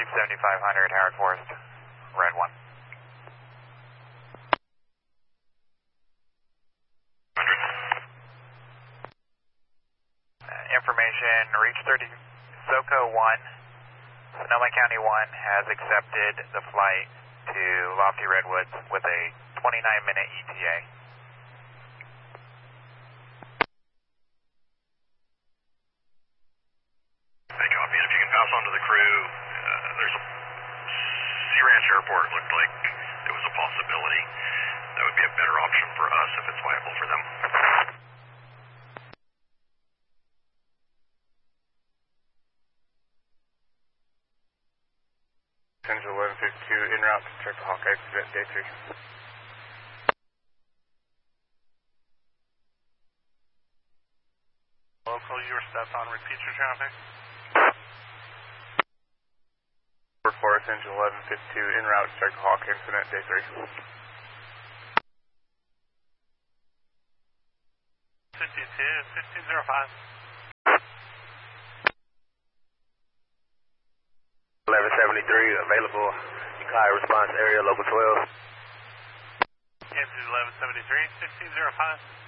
Jeep 7500, Howard Forest, Red 1. Information, reach 30, SoCo 1, Sonoma County 1 has accepted the flight to Lofty Redwoods with a 29-minute ETA. Hey, copy. If you can pass on to the crew, there's a Sea Ranch Airport looked like it was a possibility. That would be a better option for us if it's viable for them. Central 1152 en route to check the Hawk exit day 3. Local, you were stepped on, repeat your traffic. Fort Forest, Central 1152 en route to check the Hawk incident day 3. 1505. 1173 available. Ukiah response area, local 12. Kansas 1173, 1505.